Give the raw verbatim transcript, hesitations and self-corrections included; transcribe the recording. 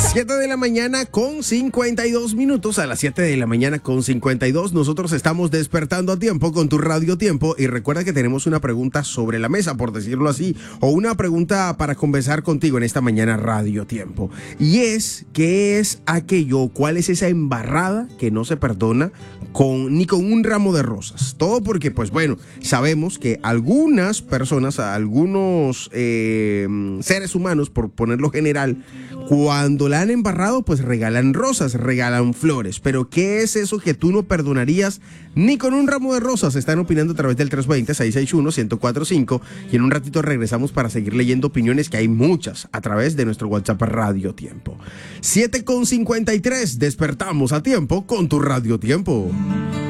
siete de la mañana con cincuenta y dos minutos. A las siete de la mañana con cincuenta y dos nosotros estamos despertando a tiempo con tu Radio Tiempo. Y recuerda que tenemos una pregunta sobre la mesa, por decirlo así, o una pregunta para conversar contigo en esta mañana Radio Tiempo. Y es, ¿qué es aquello? ¿Cuál es esa embarrada que no se perdona con ni con un ramo de rosas? Todo porque, pues bueno, sabemos que algunas personas, algunos eh, seres humanos, por ponerlo general, cuando la han embarrado, pues regalan rosas, regalan flores. Pero ¿qué es eso que tú no perdonarías ni con un ramo de rosas? Están opinando a través del tres dos cero, seis seis uno, uno cero cuatro cinco y en un ratito regresamos para seguir leyendo opiniones, que hay muchas, a través de nuestro WhatsApp Radio Tiempo. siete con cincuenta y tres, despertamos a tiempo con tu Radio Tiempo.